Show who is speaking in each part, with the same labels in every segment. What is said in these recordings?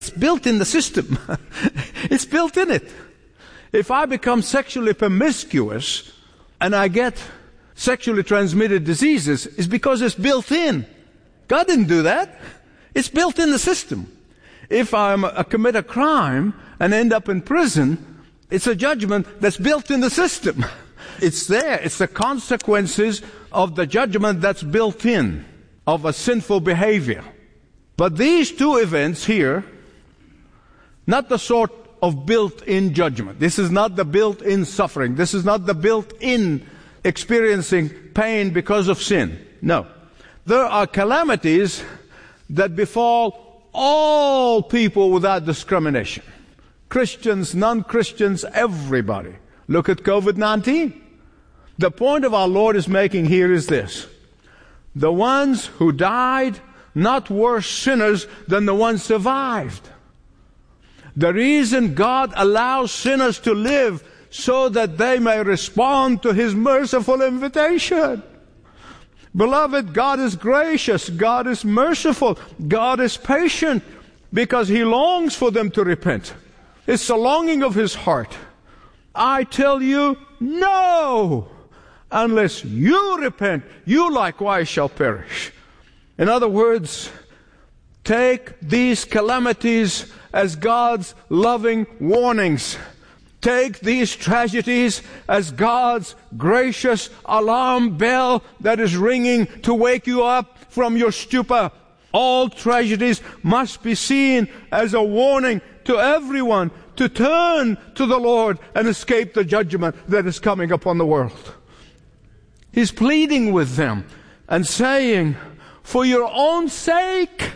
Speaker 1: It's built in the system. It's built in it. If I become sexually promiscuous and I get sexually transmitted diseases, it's because it's built in. God didn't do that. It's built in the system. If I commit a crime and end up in prison, it's a judgment that's built in the system. It's there. It's the consequences of the judgment that's built in of a sinful behavior. But these two events here, not the sort of built-in judgment. This is not the built-in suffering. This is not the built-in experiencing pain because of sin. No. There are calamities that befall all people without discrimination. Christians, non-Christians, everybody. Look at COVID-19. The point of our Lord is making here is this. The ones who died, not worse sinners than the ones survived. The reason God allows sinners to live so that they may respond to His merciful invitation. Beloved, God is gracious. God is merciful. God is patient because He longs for them to repent. It's the longing of His heart. I tell you, no! Unless you repent, you likewise shall perish. In other words, take these calamities as God's loving warnings. Take these tragedies as God's gracious alarm bell that is ringing to wake you up from your stupor. All tragedies must be seen as a warning to everyone to turn to the Lord and escape the judgment that is coming upon the world. He's pleading with them and saying, for your own sake,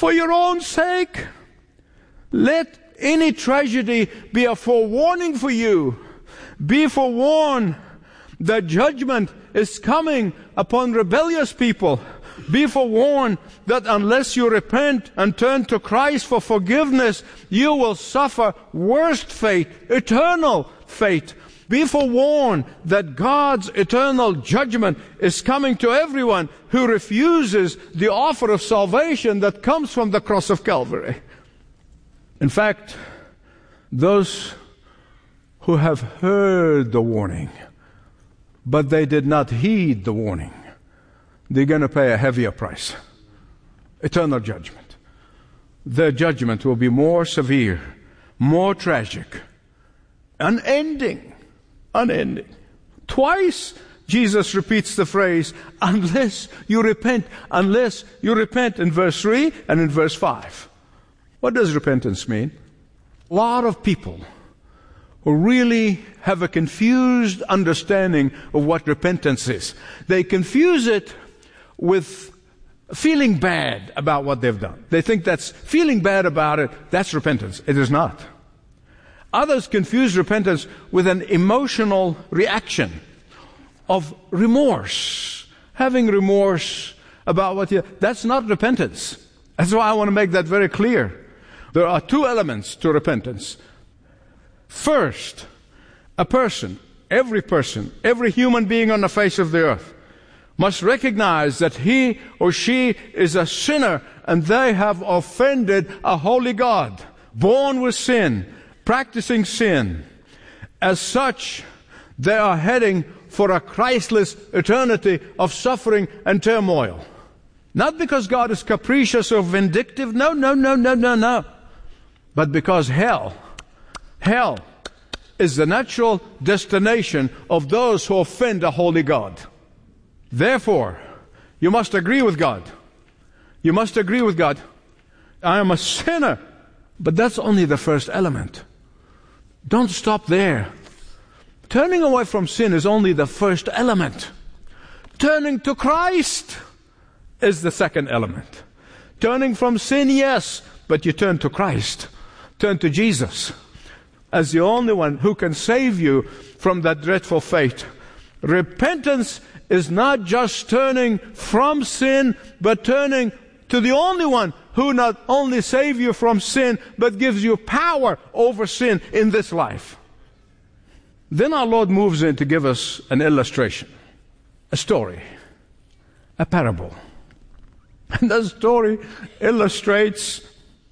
Speaker 1: let any tragedy be a forewarning for you. Be forewarned that judgment is coming upon rebellious people. Be forewarned that unless you repent and turn to Christ for forgiveness, you will suffer worst fate, eternal fate. Be forewarned that God's eternal judgment is coming to everyone who refuses the offer of salvation that comes from the cross of Calvary. In fact, those who have heard the warning, but they did not heed the warning, they're going to pay a heavier price. Eternal judgment. Their judgment will be more severe, more tragic, unending. Twice Jesus repeats the phrase, unless you repent in verse 3 and in verse 5. What does repentance mean? A lot of people who really have a confused understanding of what repentance is. They confuse it with feeling bad about what they've done. They think that's feeling bad about it, that's repentance. It is not. Others confuse repentance with an emotional reaction of remorse. Having remorse about what that's not repentance. That's why I want to make that very clear. There are two elements to repentance. First, every human being on the face of the earth must recognize that he or she is a sinner and they have offended a holy God, born with sin, practicing sin. As such, they are heading for a Christless eternity of suffering and turmoil. Not because God is capricious or vindictive, no. But because hell is the natural destination of those who offend a holy God. Therefore, you must agree with God. You must agree with God. I am a sinner. But that's only the first element. Don't stop there. Turning away from sin is only the first element. Turning to Christ is the second element. Turning from sin, yes, but you turn to Christ. Turn to Jesus as the only one who can save you from that dreadful fate. Repentance is not just turning from sin, but turning to the only one who not only saves you from sin, but gives you power over sin in this life. Then our Lord moves in to give us an illustration, a story, a parable. And that story illustrates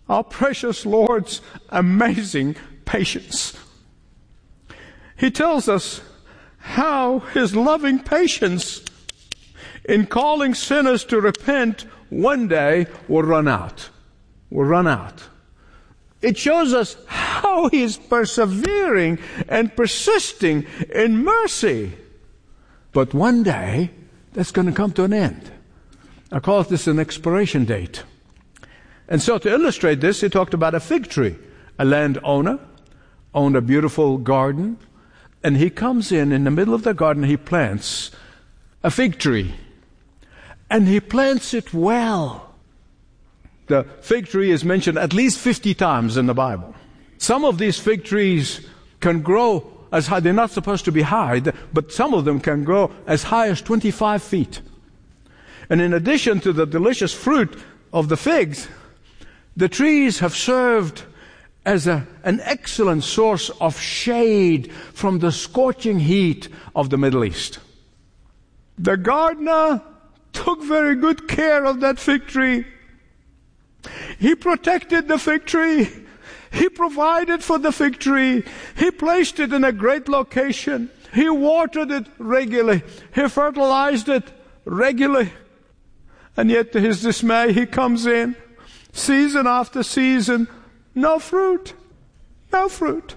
Speaker 1: our precious Lord's amazing patience. He tells us how His loving patience in calling sinners to repent one day will run out. Will run out. It shows us how He is persevering and persisting in mercy. But one day, that's going to come to an end. I call this an expiration date. And so to illustrate this, he talked about a fig tree. A landowner owned a beautiful garden, and he comes in the middle of the garden, he plants a fig tree. And he plants it well. The fig tree is mentioned at least 50 times in the Bible. Some of these fig trees can grow as high, they're not supposed to be high, but some of them can grow as high as 25 feet. And in addition to the delicious fruit of the figs, the trees have served as an excellent source of shade from the scorching heat of the Middle East. The gardener took very good care of that fig tree. He protected the fig tree. He provided for the fig tree. He placed it in a great location. He watered it regularly. He fertilized it regularly. And yet to his dismay, he comes in, season after season, no fruit. No fruit.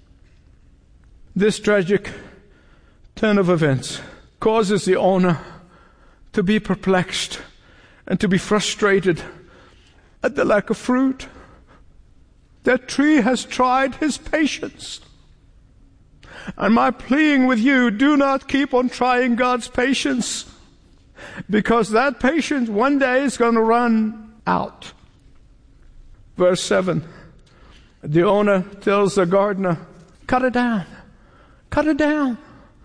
Speaker 1: This tragic turn of events causes the owner to be perplexed and to be frustrated at the lack of fruit. That tree has tried his patience. And my pleading with you, do not keep on trying God's patience, because that patience one day is going to run out. Verse 7. The owner tells the gardener, cut it down. Cut it down.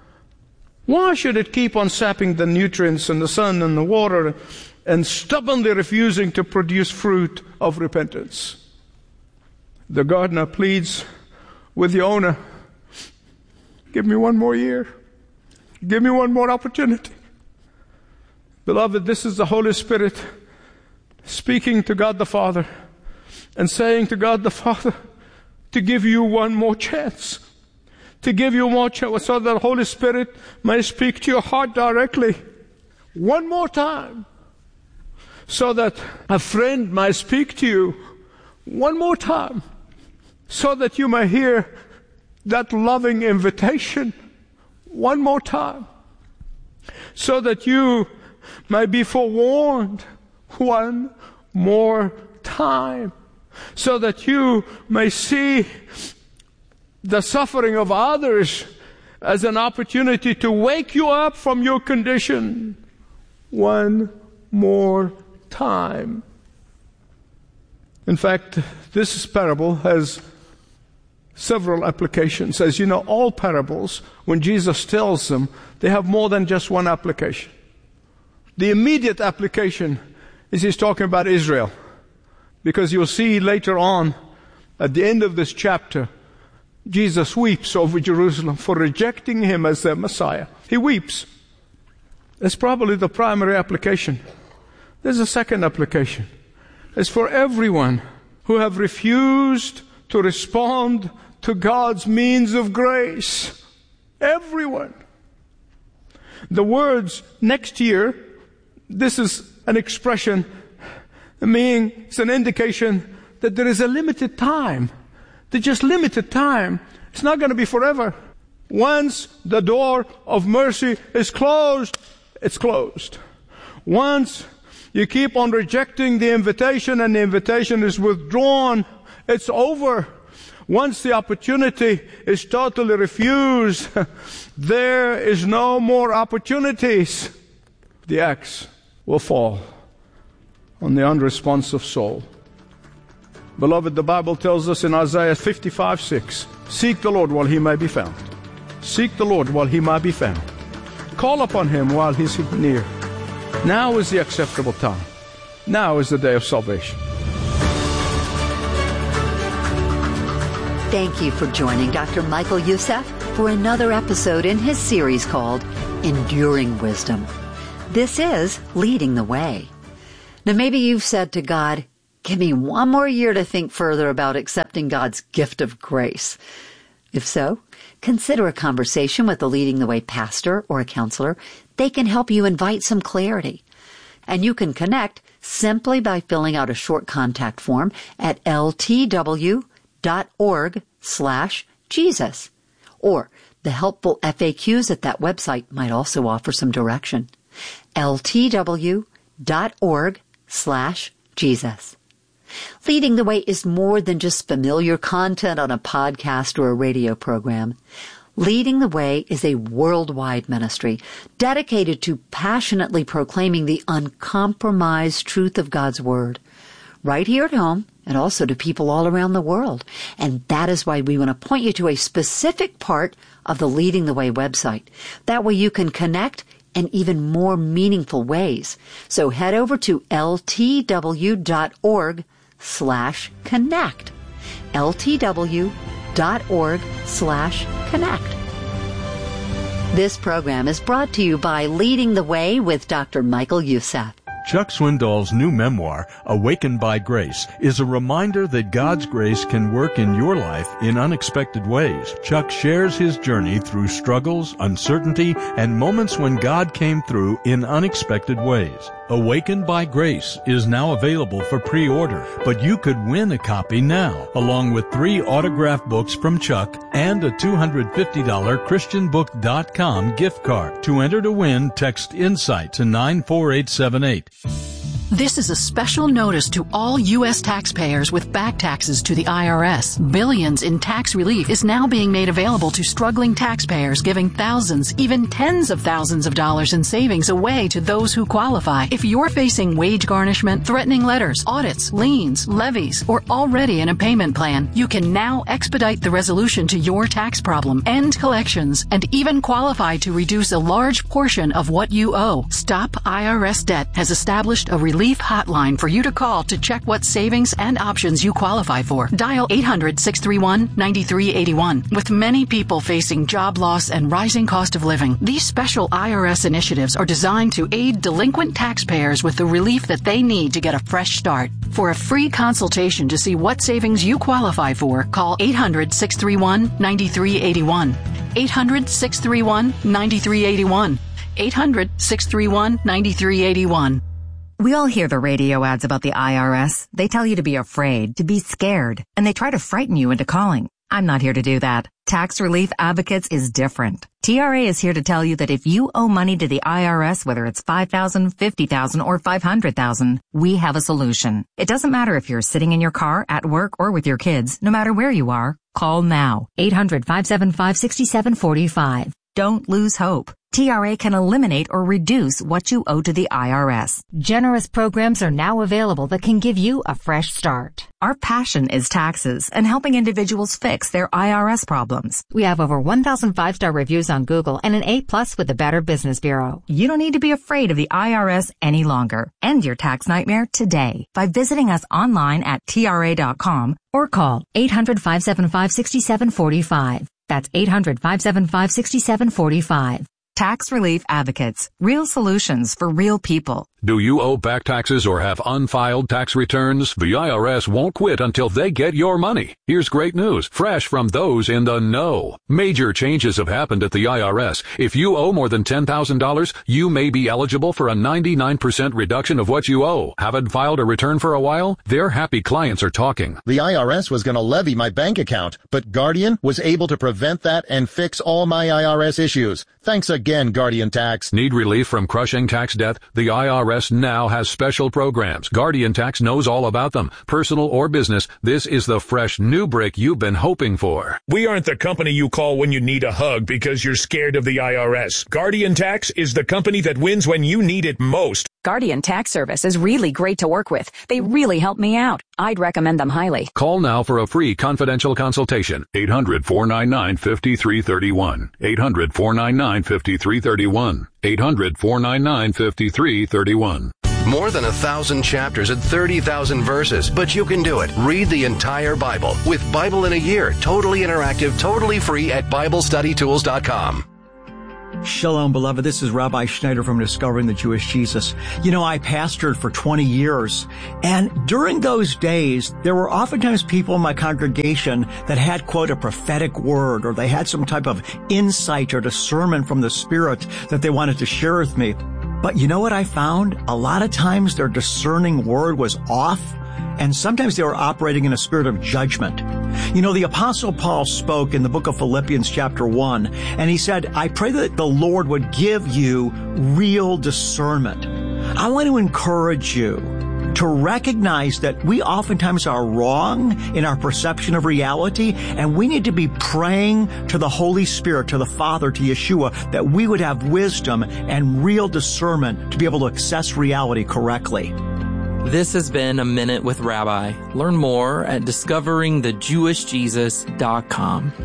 Speaker 1: Why should it keep on sapping the nutrients and the sun and the water and stubbornly refusing to produce fruit of repentance? The gardener pleads with the owner, give me one more year. Give me one more opportunity. Beloved, this is the Holy Spirit speaking to God the Father and saying to God the Father to give you one more chance. To give you more chance so that the Holy Spirit may speak to your heart directly. One more time. So that a friend might speak to you one more time. So that you may hear that loving invitation one more time. So that you may be forewarned one more time. So that you may see the suffering of others as an opportunity to wake you up from your condition one more time. In fact, this parable has several applications. As you know, all parables, when Jesus tells them, they have more than just one application. The immediate application is he's talking about Israel. Because you'll see later on, at the end of this chapter, Jesus weeps over Jerusalem for rejecting him as their Messiah. He weeps. That's probably the primary application. There's a second application. It's for everyone who have refused to respond to God's means of grace. Everyone. The words next year, this is an expression, meaning it's an indication that there is a limited time. There's just limited time. It's not going to be forever. Once the door of mercy is closed, it's closed. Once you keep on rejecting the invitation and the invitation is withdrawn, it's over. Once the opportunity is totally refused, there is no more opportunities. The axe will fall on the unresponsive soul. Beloved, the Bible tells us in Isaiah 55:6, seek the Lord while he may be found. Seek the Lord while he might be found. Call upon him while he's near. Now is the acceptable time. Now is the day of salvation.
Speaker 2: Thank you for joining Dr. Michael Youssef for another episode in his series called Enduring Wisdom. This is Leading the Way. Now maybe you've said to God, Give me one more year to think further about accepting God's gift of grace. If so, consider a conversation with a Leading the Way pastor or a counselor. They can help you invite some clarity. And you can connect simply by filling out a short contact form at ltw.org/Jesus. Or the helpful FAQs at that website might also offer some direction. ltw.org/Jesus. Leading the Way is more than just familiar content on a podcast or a radio program. Leading the Way is a worldwide ministry dedicated to passionately proclaiming the uncompromised truth of God's Word, right here at home and also to people all around the world. And that is why we want to point you to a specific part of the Leading the Way website. That way you can connect in even more meaningful ways. So head over to ltw.org/connect. ltw.org/connect. This program is brought to you by Leading the Way with Dr. Michael Youssef.
Speaker 3: Chuck Swindoll's new memoir, Awakened by Grace, is a reminder that God's grace can work in your life in unexpected ways. Chuck shares his journey through struggles, uncertainty, and moments when God came through in unexpected ways. Awakened by Grace is now available for pre-order, but you could win a copy now, along with 3 autographed books from Chuck and a $250 ChristianBook.com gift card. To enter to win, text INSIGHT to 94878.
Speaker 4: This is a special notice to all U.S. taxpayers with back taxes to the IRS. Billions in tax relief is now being made available to struggling taxpayers, giving thousands, even tens of thousands of dollars in savings away to those who qualify. If you're facing wage garnishment, threatening letters, audits, liens, levies, or already in a payment plan, you can now expedite the resolution to your tax problem, end collections, and even qualify to reduce a large portion of what you owe. Stop IRS Debt has established a relief hotline for you to call to check what savings and options you qualify for. Dial 800-631-9381. With many people facing job loss and rising cost of living, these special IRS initiatives are designed to aid delinquent taxpayers with the relief that they need to get a fresh start. For a free consultation to see what savings you qualify for, call 800-631-9381. 800-631-9381. 800-631-9381.
Speaker 5: We all hear the radio ads about the IRS. They tell you to be afraid, to be scared, and they try to frighten you into calling. I'm not here to do that. Tax Relief Advocates is different. TRA is here to tell you that if you owe money to the IRS, whether it's $5,000, $50,000, or $500,000, we have a solution. It doesn't matter if you're sitting in your car, at work, or with your kids. No matter where you are, call now. 800-575-6745. Don't lose hope. TRA can eliminate or reduce what you owe to the IRS.
Speaker 6: Generous programs are now available that can give you a fresh start.
Speaker 5: Our passion is taxes and helping individuals fix their IRS problems.
Speaker 6: We have over 1,000 5-star reviews on Google and an A+ with the Better Business Bureau.
Speaker 5: You don't need to be afraid of the IRS any longer. End your tax nightmare today by visiting us online at TRA.com
Speaker 6: or call 800-575-6745. That's 800-575-6745.
Speaker 5: Tax Relief Advocates. Real solutions for real people.
Speaker 7: Do you owe back taxes or have unfiled tax returns? The IRS won't quit until they get your money. Here's great news, fresh from those in the know. Major changes have happened at the IRS. If you owe more than $10,000, you may be eligible for a 99% reduction of what you owe. Haven't filed a return for a while? Their happy clients are talking.
Speaker 8: The IRS was going to levy my bank account, but Guardian was able to prevent that and fix all my IRS issues. Thanks again, Guardian Tax.
Speaker 7: Need relief from crushing tax debt? The IRS now has special programs. Guardian Tax knows all about them. Personal or business, this is the fresh new brick you've been hoping for.
Speaker 9: We aren't the company you call when you need a hug because you're scared of the IRS. Guardian Tax is the company that wins when you need it most.
Speaker 10: Guardian Tax Service is really great to work with. They really help me out. I'd recommend them highly.
Speaker 7: Call now for a free confidential consultation. 800-499-5331. 800-499-5331. 800-499-5331.
Speaker 11: More than 1,000 chapters and 30,000 verses, but you can do it. Read the entire Bible with Bible in a Year, totally interactive, totally free at BibleStudyTools.com.
Speaker 12: Shalom, beloved. This is Rabbi Schneider from Discovering the Jewish Jesus. You know, I pastored for 20 years, and during those days, there were oftentimes people in my congregation that had, quote, a prophetic word, or they had some type of insight or discernment from the Spirit that they wanted to share with me. But you know what I found? A lot of times their discerning word was off, and sometimes they were operating in a spirit of judgment. You know, the Apostle Paul spoke in the book of Philippians chapter 1, and he said, I pray that the Lord would give you real discernment. I want to encourage you to recognize that we oftentimes are wrong in our perception of reality, and we need to be praying to the Holy Spirit, to the Father, to Yeshua, that we would have wisdom and real discernment to be able to access reality correctly.
Speaker 13: This has been A Minute with Rabbi. Learn more at discoveringthejewishjesus.com.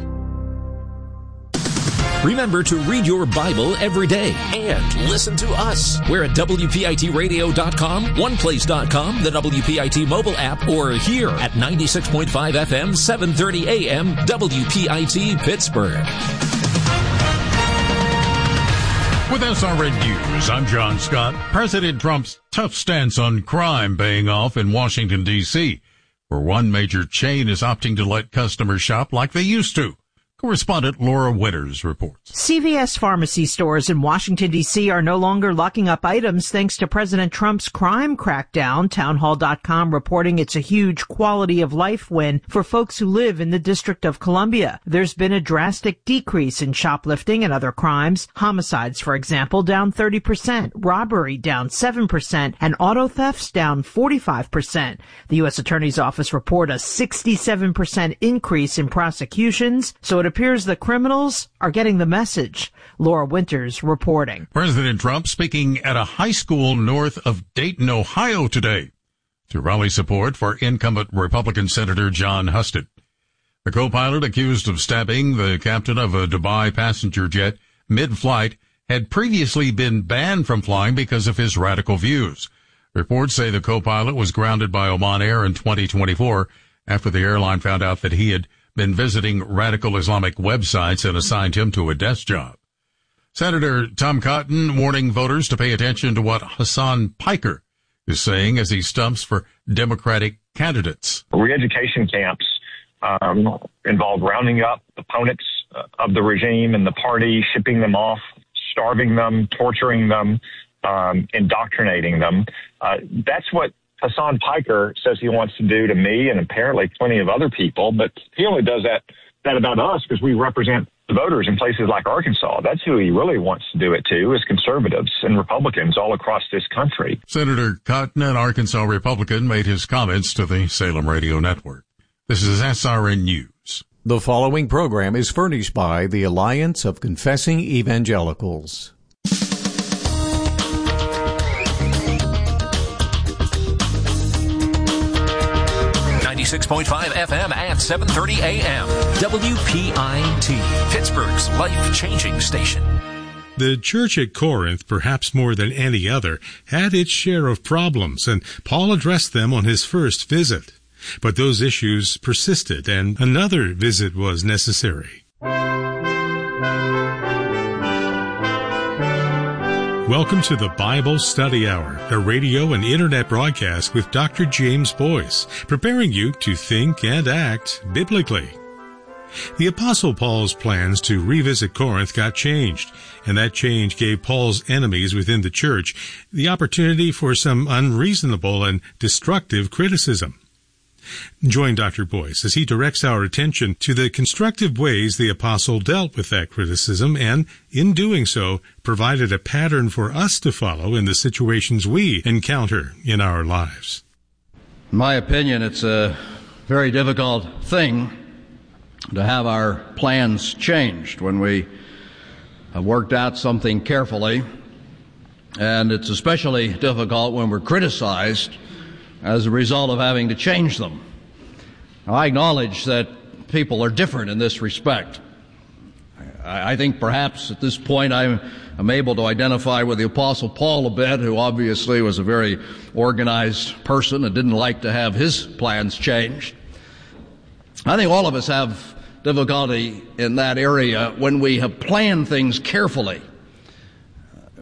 Speaker 14: Remember to read your Bible every day and listen to us. We're at WPITradio.com, OnePlace.com, the WPIT mobile app, or here at 96.5 FM, 730 AM, WPIT Pittsburgh.
Speaker 3: With SRN News, I'm John Scott. President Trump's tough stance on crime paying off in Washington, D.C., where one major chain is opting to let customers shop like they used to. Correspondent Laura Winters reports.
Speaker 15: CVS pharmacy stores in Washington, D.C. are no longer locking up items thanks to President Trump's crime crackdown. Townhall.com reporting it's a huge quality of life win for folks who live in the District of Columbia. There's been a drastic decrease in shoplifting and other crimes. Homicides, for example, down 30%, robbery down 7%, and auto thefts down 45%. The U.S. Attorney's Office report a 67% increase in prosecutions, so it appears the criminals are getting the message. Laura Winters reporting.
Speaker 3: President Trump speaking at a high school north of Dayton, Ohio today to rally support for incumbent Republican Senator John Husted. The co-pilot accused of stabbing the captain of a Dubai passenger jet mid-flight had previously been banned from flying because of his radical views. Reports say the co-pilot was grounded by Oman Air in 2024 after the airline found out that he had been visiting radical Islamic websites and assigned him to a desk job. Senator Tom Cotton warning voters to pay attention to what Hassan Piker is saying as he stumps for Democratic candidates.
Speaker 16: Re-education camps involve rounding up opponents of the regime and the party, shipping them off, starving them, torturing them, indoctrinating them. That's what Hassan Piker says he wants to do to me and apparently plenty of other people, but he only does that about us because we represent the voters in places like Arkansas. That's who he really wants to do it to, is conservatives and Republicans all across this country.
Speaker 3: Senator Cotton, an Arkansas Republican, made his comments to the Salem Radio Network. This is SRN News.
Speaker 17: The following program is furnished by the Alliance of Confessing Evangelicals.
Speaker 14: 96.5 FM and 730 AM. WPIT, Pittsburgh's life-changing station.
Speaker 18: The church at Corinth, perhaps more than any other, had its share of problems, and Paul addressed them on his first visit. But those issues persisted, and another visit was necessary. Welcome to the Bible Study Hour, a radio and internet broadcast with Dr. James Boyce, preparing you to think and act biblically. The Apostle Paul's plans to revisit Corinth got changed, and that change gave Paul's enemies within the church the opportunity for some unreasonable and destructive criticism. Join Dr. Boyce as he directs our attention to the constructive ways the apostle dealt with that criticism and, in doing so, provided a pattern for us to follow in the situations we encounter in our lives.
Speaker 19: In my opinion, it's a very difficult thing to have our plans changed when we have worked out something carefully, and it's especially difficult when we're criticized as a result of having to change them. Now, I acknowledge that people are different in this respect. I think perhaps at this point I'm able to identify with the Apostle Paul a bit, who obviously was a very organized person and didn't like to have his plans changed. I think all of us have difficulty in that area when we have planned things carefully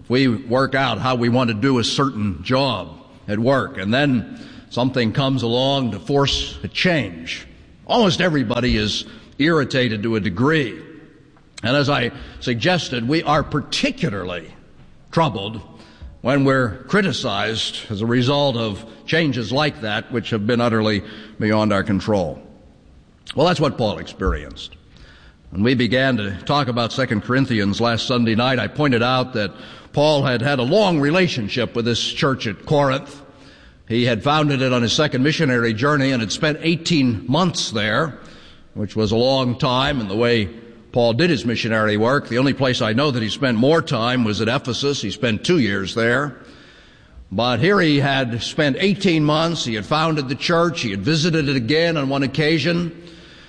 Speaker 19: If we work out how we want to do a certain job at work, and then something comes along to force a change, almost everybody is irritated to a degree. And as I suggested, we are particularly troubled when we're criticized as a result of changes like that, which have been utterly beyond our control. Well, that's what Paul experienced. When we began to talk about 2 Corinthians last Sunday night, I pointed out that Paul had had a long relationship with this church at Corinth. He had founded it on his second missionary journey and had spent 18 months there, which was a long time in the way Paul did his missionary work. The only place I know that he spent more time was at Ephesus. He spent 2 years there. But here he had spent 18 months. He had founded the church. He had visited it again on one occasion.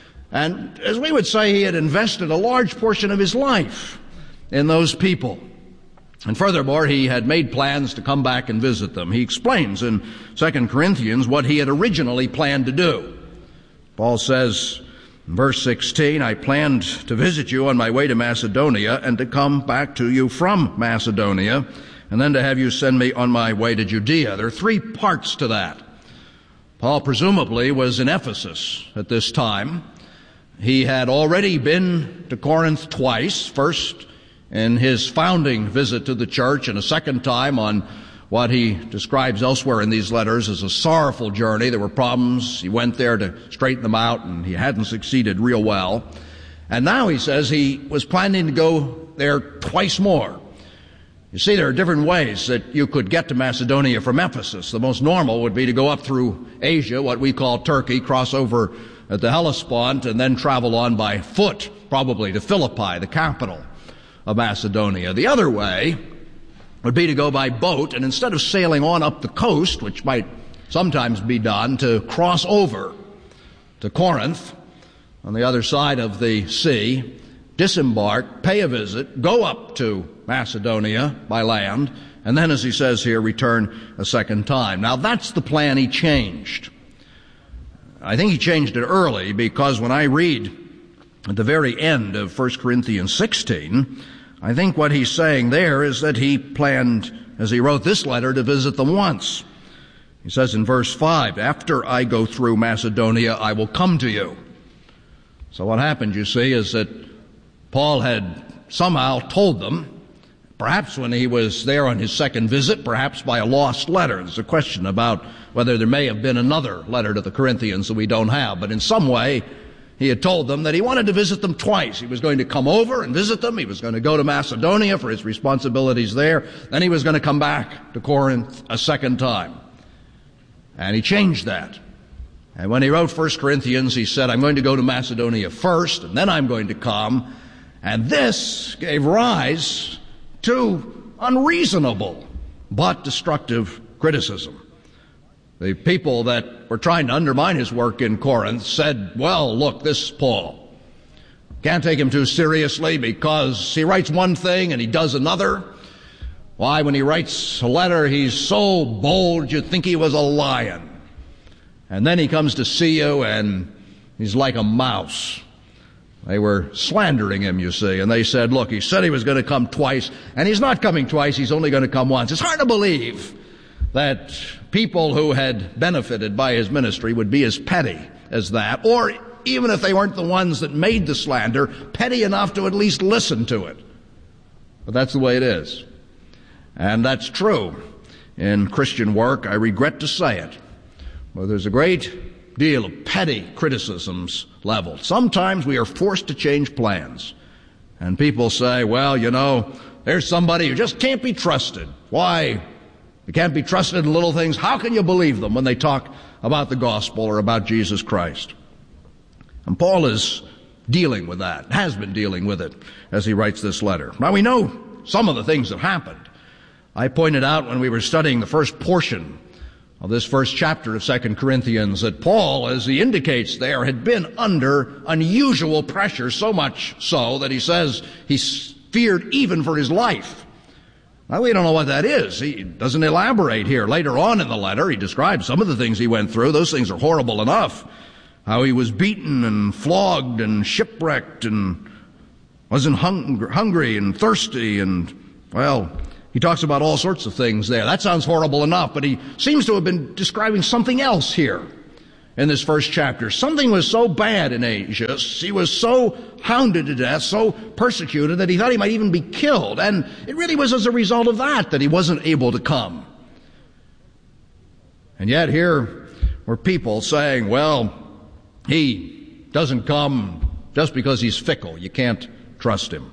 Speaker 19: And as we would say, he had invested a large portion of his life in those people. And furthermore, he had made plans to come back and visit them. He explains in 2 Corinthians what he had originally planned to do. Paul says, in verse 16, I planned to visit you on my way to Macedonia and to come back to you from Macedonia, and then to have you send me on my way to Judea. There are 3 parts to that. Paul presumably was in Ephesus at this time. He had already been to Corinth twice, first in his founding visit to the church, and a second time on what he describes elsewhere in these letters as a sorrowful journey. There were problems. He went there to straighten them out, and he hadn't succeeded real well. And now he says he was planning to go there twice more. You see, there are different ways that you could get to Macedonia from Ephesus. The most normal would be to go up through Asia, what we call Turkey, cross over at the Hellespont, and then travel on by foot, probably to Philippi, the capital of Macedonia. The other way would be to go by boat, and instead of sailing on up the coast, which might sometimes be done, to cross over to Corinth on the other side of the sea, disembark, pay a visit, go up to Macedonia by land, and then, as he says here, return a second time. Now, that's the plan he changed. I think he changed it early, because when I read at the very end of 1 Corinthians 16, I think what he's saying there is that he planned, as he wrote this letter, to visit them once. He says in verse 5, after I go through Macedonia, I will come to you. So what happened, you see, is that Paul had somehow told them, perhaps when he was there on his second visit, perhaps by a lost letter. There's a question about whether there may have been another letter to the Corinthians that we don't have, but in some way, he had told them that he wanted to visit them twice. He was going to come over and visit them. He was going to go to Macedonia for his responsibilities there. Then he was going to come back to Corinth a second time. And he changed that. And when he wrote 1 Corinthians, he said, I'm going to go to Macedonia first, and then I'm going to come. And this gave rise to unreasonable but destructive criticism. The people that were trying to undermine his work in Corinth said, well, look, this Paul. Can't take him too seriously because he writes one thing and he does another. Why, when he writes a letter, he's so bold you'd think he was a lion. And then he comes to see you and he's like a mouse. They were slandering him, you see, and they said, look, he said he was going to come twice, and he's not coming twice, he's only going to come once. It's hard to believe that people who had benefited by his ministry would be as petty as that, or even if they weren't the ones that made the slander, petty enough to at least listen to it. But that's the way it is. And that's true in Christian work. I regret to say it. But there's a great deal of petty criticisms leveled. Sometimes we are forced to change plans. And people say, well, you know, there's somebody who just can't be trusted. Why? You can't be trusted in little things. How can you believe them when they talk about the gospel or about Jesus Christ? And Paul is dealing with that, has been dealing with it as he writes this letter. Now, we know some of the things that happened. I pointed out when we were studying the first portion of this first chapter of 2 Corinthians that Paul, as he indicates there, had been under unusual pressure, so much so that he says he feared even for his life. Now, we don't know what that is. He doesn't elaborate here. Later on in the letter, he describes some of the things he went through. Those things are horrible enough. How he was beaten and flogged and shipwrecked and wasn't hungry and thirsty and, well, He talks about all sorts of things there. That sounds horrible enough, but he seems to have been describing something else here in this first chapter. Something was so bad in Asia, he was so hounded to death, so persecuted, that he thought he might even be killed. And it really was as a result of that he wasn't able to come. And yet here were people saying, well, he doesn't come just because he's fickle. You can't trust him.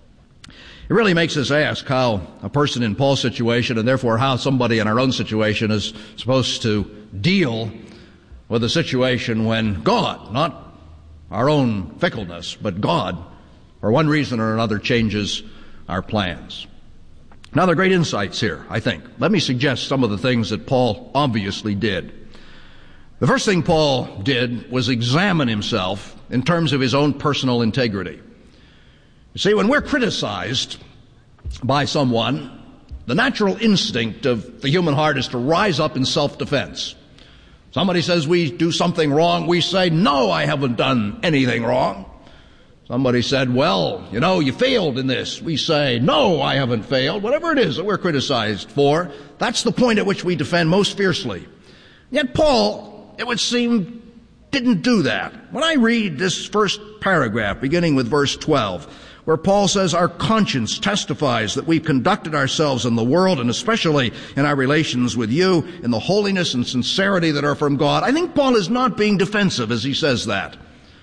Speaker 19: It really makes us ask how a person in Paul's situation, and therefore how somebody in our own situation, is supposed to deal with a situation when God, not our own fickleness, but God, for one reason or another, changes our plans. Now, there are great insights here, I think. Let me suggest some of the things that Paul obviously did. The first thing Paul did was examine himself in terms of his own personal integrity. You see, when we're criticized by someone, the natural instinct of the human heart is to rise up in self-defense. Somebody says we do something wrong, we say, no, I haven't done anything wrong. Somebody said, well, you failed in this. We say, no, I haven't failed. Whatever it is that we're criticized for, that's the point at which we defend most fiercely. Yet Paul, it would seem, didn't do that. When I read this first paragraph, beginning with verse 12, where Paul says our conscience testifies that we've conducted ourselves in the world, and especially in our relations with you, in the holiness and sincerity that are from God, I think Paul is not being defensive as he says that.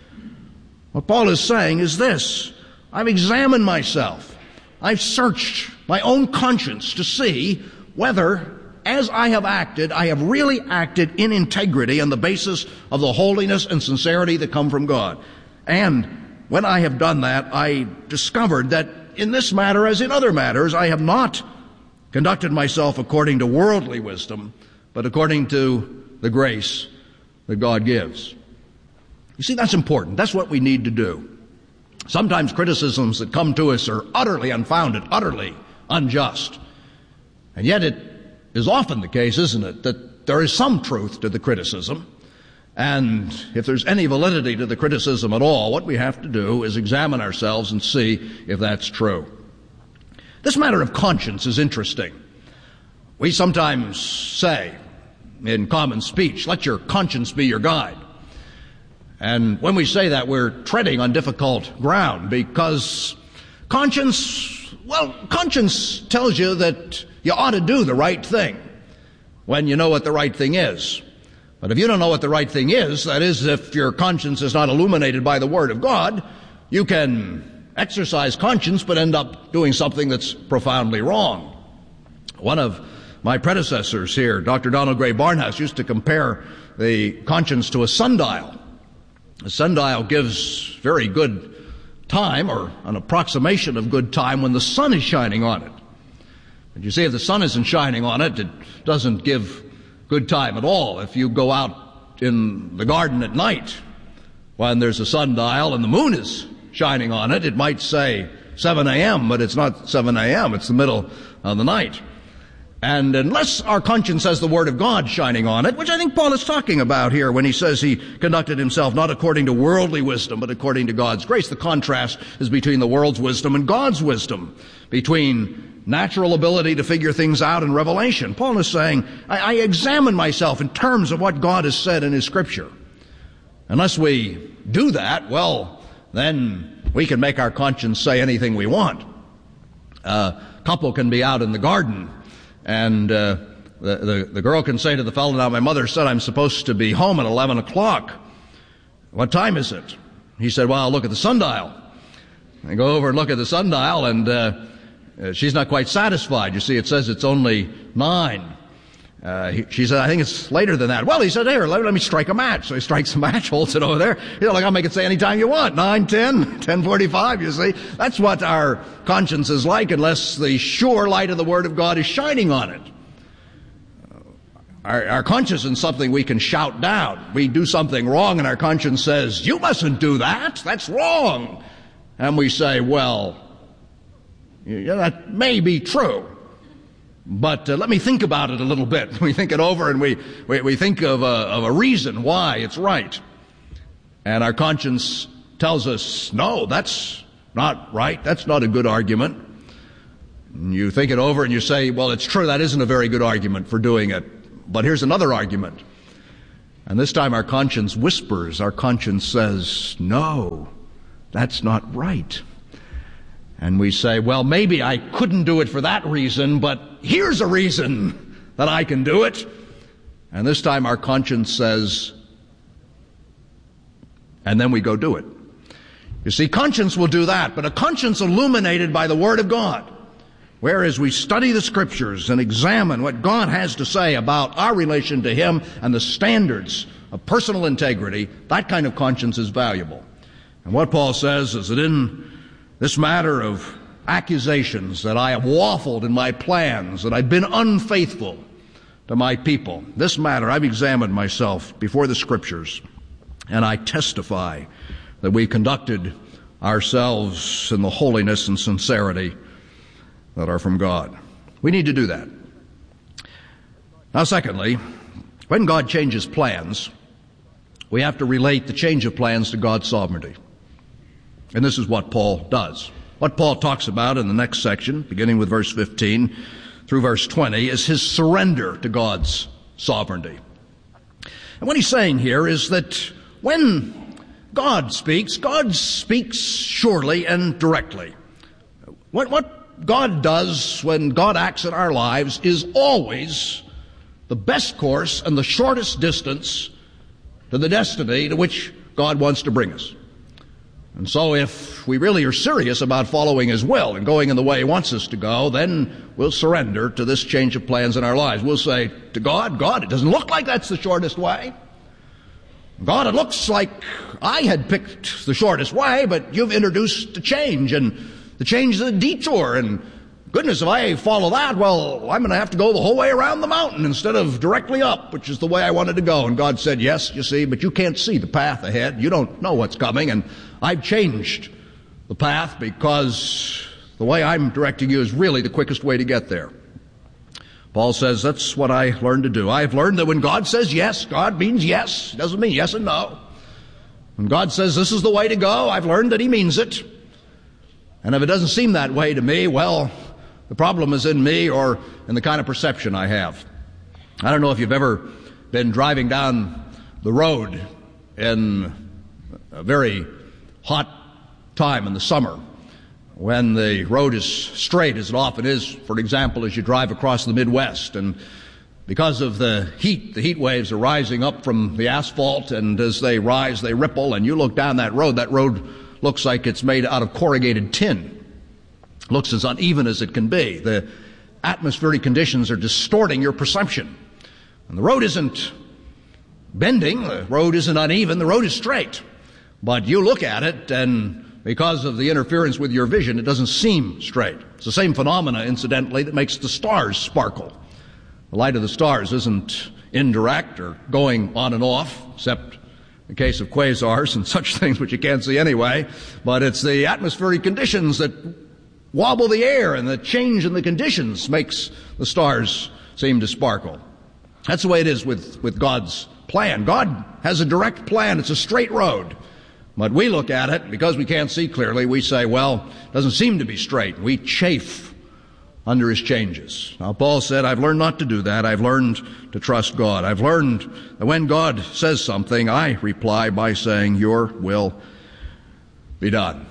Speaker 19: What Paul is saying is this: I've examined myself. I've searched my own conscience to see whether, as I have really acted in integrity on the basis of the holiness and sincerity that come from God. And when I have done that, I discovered that in this matter, as in other matters, I have not conducted myself according to worldly wisdom, but according to the grace that God gives. You see, that's important. That's what we need to do. Sometimes criticisms that come to us are utterly unfounded, utterly unjust. And yet it is often the case, isn't it, that there is some truth to the criticism. And if there's any validity to the criticism at all, what we have to do is examine ourselves and see if that's true. This matter of conscience is interesting. We sometimes say in common speech, let your conscience be your guide. And when we say that, we're treading on difficult ground, because conscience tells you that you ought to do the right thing when you know what the right thing is. But if you don't know what the right thing is, that is, if your conscience is not illuminated by the Word of God, you can exercise conscience but end up doing something that's profoundly wrong. One of my predecessors here, Dr. Donald Gray Barnhouse, used to compare the conscience to a sundial. A sundial gives very good time, or an approximation of good time, when the sun is shining on it. But you see, if the sun isn't shining on it, it doesn't give good time at all. If you go out in the garden at night when there's a sundial and the moon is shining on it, it might say 7 a.m., but it's not 7 a.m., it's the middle of the night. And unless our conscience has the Word of God shining on it, which I think Paul is talking about here when he says he conducted himself not according to worldly wisdom, but according to God's grace. The contrast is between the world's wisdom and God's wisdom, between natural ability to figure things out and revelation. Paul is saying, I examine myself in terms of what God has said in His Scripture. Unless we do that, well, then we can make our conscience say anything we want. A couple can be out in the garden, and the girl can say to the fellow, now my mother said I'm supposed to be home at 11 o'clock. What time is it? He said, well, I'll look at the sundial. I go over and look at the sundial, and she's not quite satisfied. You see, it says it's only 9. She said, I think it's later than that. Well, he said, here, let me strike a match. So he strikes a match, holds it over there. I'll make it say any time you want. 9, 10, 10:45, you see. That's what our conscience is like, unless the sure light of the Word of God is shining on it. Our conscience is something we can shout down. We do something wrong, and our conscience says, you mustn't do that. That's wrong. And we say, well, that may be true, but let me think about it a little bit. We think it over, and we think of a reason why it's right. And our conscience tells us, no, that's not right. That's not a good argument. You think it over and you say, well, it's true, that isn't a very good argument for doing it. But here's another argument. And this time our conscience whispers, our conscience says, no, that's not right. And we say, well, maybe I couldn't do it for that reason, but here's a reason that I can do it. And this time our conscience says, and then we go do it. You see, conscience will do that, but a conscience illuminated by the Word of God, whereas we study the Scriptures and examine what God has to say about our relation to Him and the standards of personal integrity, that kind of conscience is valuable. And what Paul says is that in this matter of accusations that I have waffled in my plans, that I've been unfaithful to my people, this matter I've examined myself before the Scriptures, and I testify that we conducted ourselves in the holiness and sincerity that are from God. We need to do that. Now, secondly, when God changes plans, we have to relate the change of plans to God's sovereignty. And this is what Paul does. What Paul talks about in the next section, beginning with verse 15 through verse 20, is his surrender to God's sovereignty. And what he's saying here is that when God speaks surely and directly. What God does when God acts in our lives is always the best course and the shortest distance to the destiny to which God wants to bring us. And so if we really are serious about following His will and going in the way He wants us to go, then we'll surrender to this change of plans in our lives. We'll say to God, God, it doesn't look like that's the shortest way. God, it looks like I had picked the shortest way, but you've introduced a change, and the change is a detour, and goodness, if I follow that, well, I'm going to have to go the whole way around the mountain instead of directly up, which is the way I wanted to go. And God said, yes, you see, but you can't see the path ahead. You don't know what's coming, and I've changed the path because the way I'm directing you is really the quickest way to get there. Paul says that's what I learned to do. I've learned that when God says yes, God means yes. It doesn't mean yes and no. When God says this is the way to go, I've learned that He means it. And if it doesn't seem that way to me, well, the problem is in me or in the kind of perception I have. I don't know if you've ever been driving down the road in a very hot time in the summer when the road is straight, as it often is, for example, as you drive across the Midwest. And because of the heat waves are rising up from the asphalt, and as they rise, they ripple, and you look down that road looks like it's made out of corrugated tin. Looks as uneven as it can be. The atmospheric conditions are distorting your perception. And the road isn't bending, the road isn't uneven, the road is straight. But you look at it, and because of the interference with your vision, it doesn't seem straight. It's the same phenomena, incidentally, that makes the stars sparkle. The light of the stars isn't indirect or going on and off, except in the case of quasars and such things, which you can't see anyway. But it's the atmospheric conditions that wobble the air, and the change in the conditions makes the stars seem to sparkle. That's the way it is with God's plan. God has a direct plan. It's a straight road. But we look at it, because we can't see clearly, we say, well, it doesn't seem to be straight. We chafe under His changes. Now, Paul said, I've learned not to do that. I've learned to trust God. I've learned that when God says something, I reply by saying, your will be done.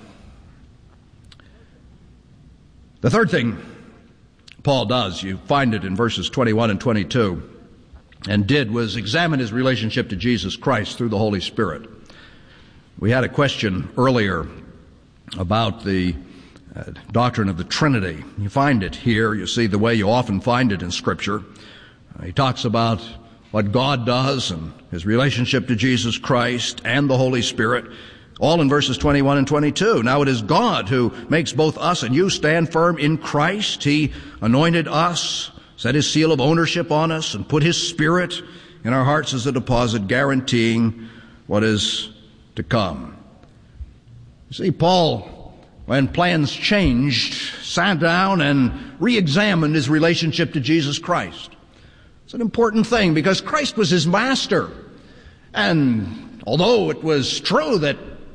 Speaker 19: The third thing Paul does, you find it in verses 21 and 22, and did, was examine his relationship to Jesus Christ through the Holy Spirit. We had a question earlier about the doctrine of the Trinity. You find it here. You see the way you often find it in Scripture. He talks about what God does and His relationship to Jesus Christ and the Holy Spirit, all in verses 21 and 22. Now it is God who makes both us and you stand firm in Christ. He anointed us, set His seal of ownership on us, and put His Spirit in our hearts as a deposit, guaranteeing what is to come. You see, Paul, when plans changed, sat down and re-examined his relationship to Jesus Christ. It's an important thing because Christ was his master. And although it was true that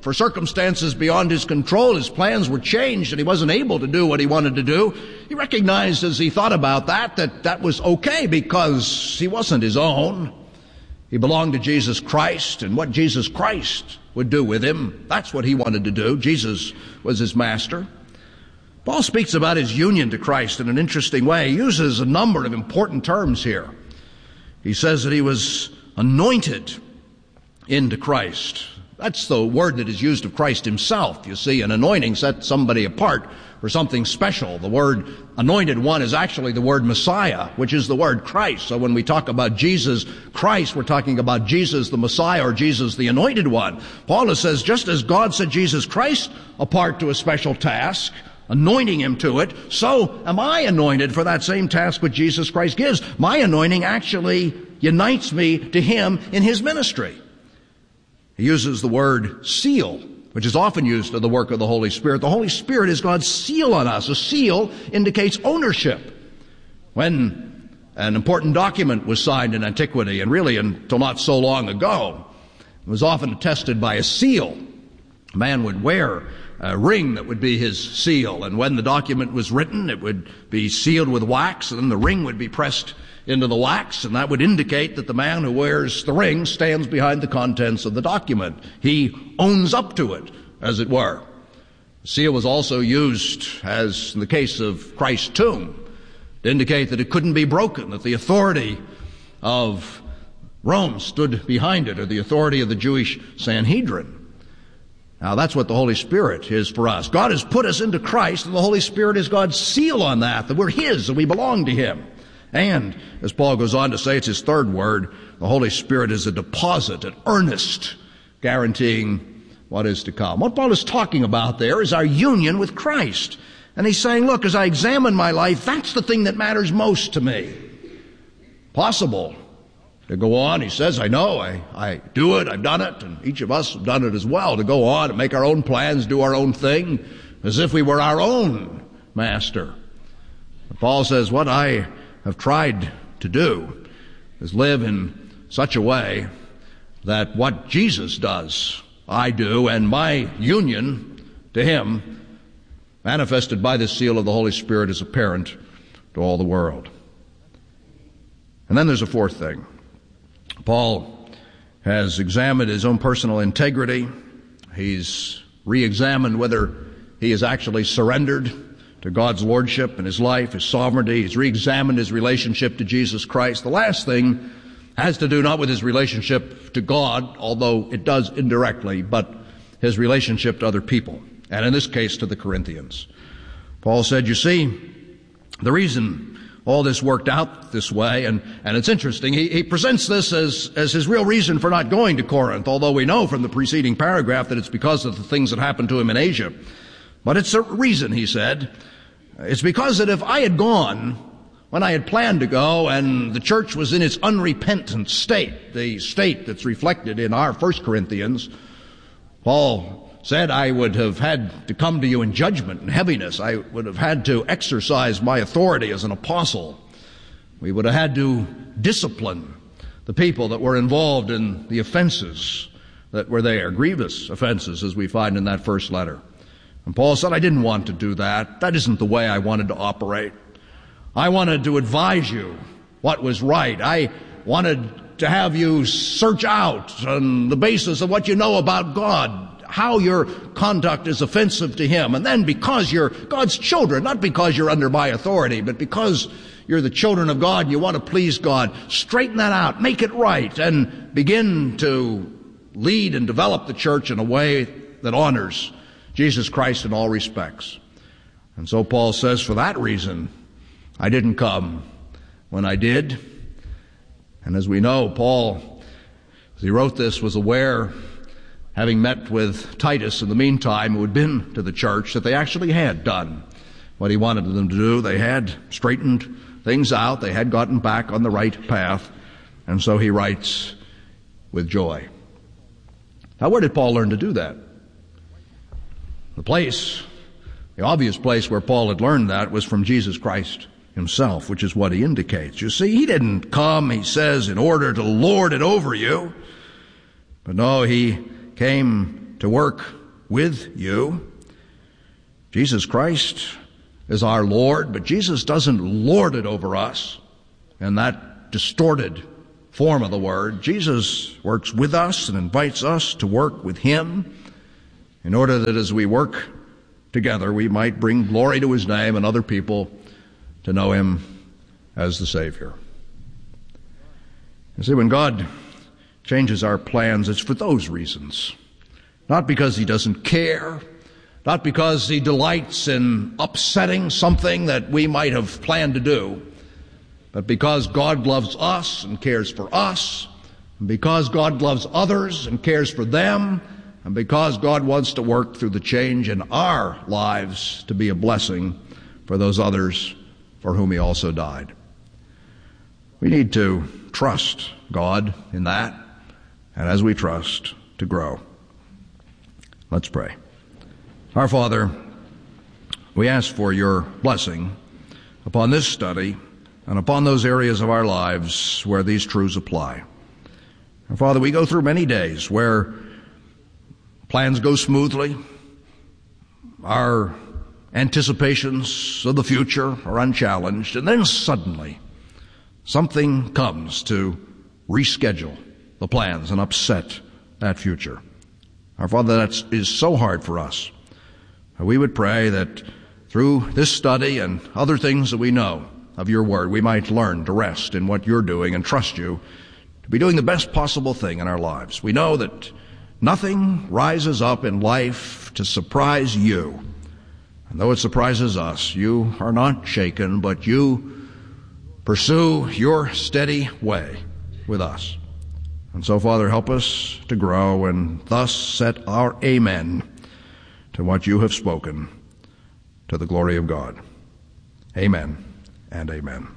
Speaker 19: for circumstances beyond his control, his plans were changed and he wasn't able to do what he wanted to do, he recognized as he thought about that was okay because he wasn't his own. He belonged to Jesus Christ, and what Jesus Christ would do with him, that's what he wanted to do. Jesus was his master. Paul speaks about his union to Christ in an interesting way. He uses a number of important terms here. He says that he was anointed into Christ. That's the word that is used of Christ himself. You see, an anointing sets somebody apart for something special. The word anointed one is actually the word Messiah, which is the word Christ. So when we talk about Jesus Christ, we're talking about Jesus the Messiah or Jesus the anointed one. Paul says, just as God set Jesus Christ apart to a special task, anointing him to it, so am I anointed for that same task which Jesus Christ gives. My anointing actually unites me to him in his ministry. He uses the word seal, which is often used of the work of the Holy Spirit. The Holy Spirit is God's seal on us. A seal indicates ownership. When an important document was signed in antiquity, and really until not so long ago, it was often attested by a seal. A man would wear a ring that would be his seal, and when the document was written, it would be sealed with wax, and then the ring would be pressed into the wax, and that would indicate that the man who wears the ring stands behind the contents of the document. He owns up to it, as it were. The seal was also used, as in the case of Christ's tomb, to indicate that it couldn't be broken, that the authority of Rome stood behind it, or the authority of the Jewish Sanhedrin. Now, that's what the Holy Spirit is for us. God has put us into Christ, and the Holy Spirit is God's seal on that we're his and we belong to him. And, as Paul goes on to say, it's his third word, the Holy Spirit is a deposit, an earnest, guaranteeing what is to come. What Paul is talking about there is our union with Christ. And he's saying, look, as I examine my life, that's the thing that matters most to me. Possible to go on, he says, I know, I do it, I've done it, and each of us have done it as well, to go on and make our own plans, do our own thing, as if we were our own master. But Paul says, what I have tried to do is live in such a way that what Jesus does, I do, and my union to him, manifested by the seal of the Holy Spirit, is apparent to all the world. And then there's a fourth thing. Paul has examined his own personal integrity. He's re-examined whether he has actually surrendered to God's lordship in his life, his sovereignty. He's re-examined his relationship to Jesus Christ. The last thing has to do not with his relationship to God, although it does indirectly, but his relationship to other people, and in this case to the Corinthians. Paul said, you see, the reason all this worked out this way, and it's interesting, he presents this as his real reason for not going to Corinth, although we know from the preceding paragraph that it's because of the things that happened to him in Asia. But it's a reason, he said. It's because that if I had gone when I had planned to go and the church was in its unrepentant state, the state that's reflected in our 1 Corinthians, Paul said, I would have had to come to you in judgment and heaviness. I would have had to exercise my authority as an apostle. We would have had to discipline the people that were involved in the offenses that were there, grievous offenses, as we find in that first letter. And Paul said, I didn't want to do that. That isn't the way I wanted to operate. I wanted to advise you what was right. I wanted to have you search out on the basis of what you know about God, how your conduct is offensive to him. And then because you're God's children, not because you're under my authority, but because you're the children of God and you want to please God, straighten that out, make it right, and begin to lead and develop the church in a way that honors Jesus Christ in all respects. And so Paul says, for that reason, I didn't come when I did. And as we know, Paul, as he wrote this, was aware, having met with Titus in the meantime, who had been to the church, that they actually had done what he wanted them to do. They had straightened things out. They had gotten back on the right path. And so he writes with joy. Now, where did Paul learn to do that? The obvious place where Paul had learned that was from Jesus Christ himself, which is what he indicates. You see, he didn't come, he says, in order to lord it over you. But no, he came to work with you. Jesus Christ is our Lord, but Jesus doesn't lord it over us in that distorted form of the word. Jesus works with us and invites us to work with him in order that as we work together, we might bring glory to his name and other people to know him as the Savior. You see, when God changes our plans, it's for those reasons. Not because he doesn't care, not because he delights in upsetting something that we might have planned to do, but because God loves us and cares for us, and because God loves others and cares for them, and because God wants to work through the change in our lives to be a blessing for those others for whom he also died. We need to trust God in that, and as we trust, to grow. Let's pray. Our Father, we ask for your blessing upon this study and upon those areas of our lives where these truths apply. And Father, we go through many days where plans go smoothly, our anticipations of the future are unchallenged, and then suddenly something comes to reschedule the plans and upset that future. Our Father, that is so hard for us. We would pray that through this study and other things that we know of your word, we might learn to rest in what you're doing and trust you to be doing the best possible thing in our lives. We know that nothing rises up in life to surprise you. And though it surprises us, you are not shaken, but you pursue your steady way with us. And so, Father, help us to grow and thus set our amen to what you have spoken to the glory of God. Amen and amen.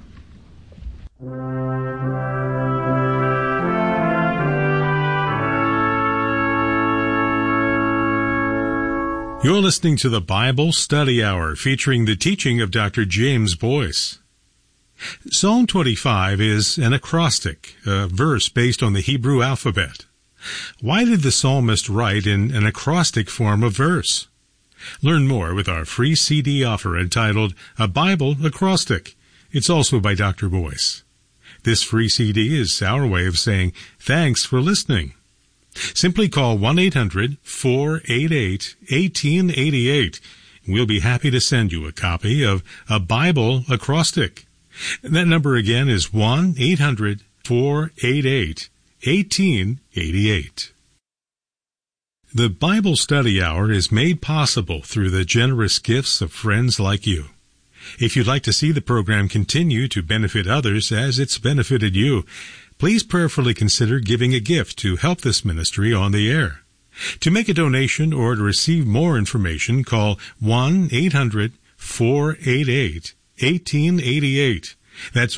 Speaker 18: You're listening to the Bible Study Hour, featuring the teaching of Dr. James Boyce. Psalm 25 is an acrostic, a verse based on the Hebrew alphabet. Why did the psalmist write in an acrostic form of verse? Learn more with our free CD offer entitled A Bible Acrostic. It's also by Dr. Boyce. This free CD is our way of saying thanks for listening. Simply call 1-800-488-1888. We'll be happy to send you a copy of A Bible Acrostic. That number again is 1-800-488-1888. The Bible Study Hour is made possible through the generous gifts of friends like you. If you'd like to see the program continue to benefit others as it's benefited you, please prayerfully consider giving a gift to help this ministry on the air. To make a donation or to receive more information, call 1-800-488-1888. That's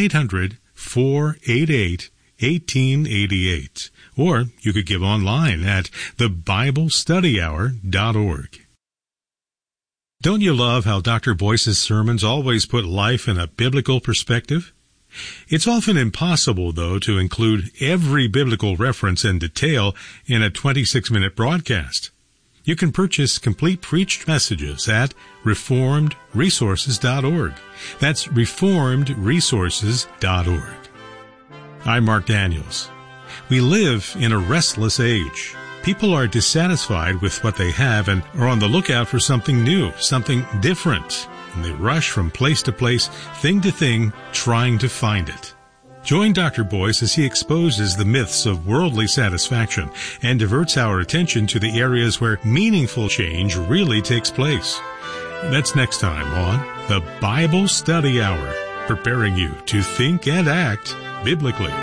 Speaker 18: 1-800-488-1888. Or you could give online at thebiblestudyhour.org. Don't you love how Dr. Boyce's sermons always put life in a biblical perspective? It's often impossible, though, to include every biblical reference and detail in a 26-minute broadcast. You can purchase complete preached messages at reformedresources.org. That's reformedresources.org. I'm Mark Daniels. We live in a restless age. People are dissatisfied with what they have and are on the lookout for something new, something different. And they rush from place to place, thing to thing, trying to find it. Join Dr. Boyce as he exposes the myths of worldly satisfaction and diverts our attention to the areas where meaningful change really takes place. That's next time on the Bible Study Hour, preparing you to think and act biblically.